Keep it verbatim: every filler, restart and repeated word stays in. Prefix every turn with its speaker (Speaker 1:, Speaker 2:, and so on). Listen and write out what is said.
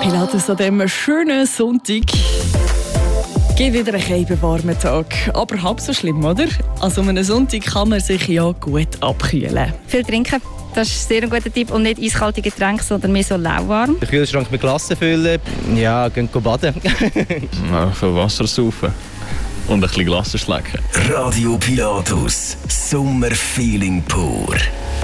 Speaker 1: Pilatus an diesem schönen Sonntag. Geht wieder ein bisschen warmen Tag. Aber halb so schlimm, oder? Also an einem Sonntag kann man sich ja gut abkühlen.
Speaker 2: Viel trinken, das ist sehr ein guter Tipp. Und nicht eiskalte Getränke, sondern mehr so lauwarm.
Speaker 3: Den Kühlschrank mit Glasse füllen. Ja, gehen baden.
Speaker 4: Ja, viel Wasser saufen. Und ein bisschen Glasse schlecken.
Speaker 5: Radio Pilatus. Sommerfeeling pur.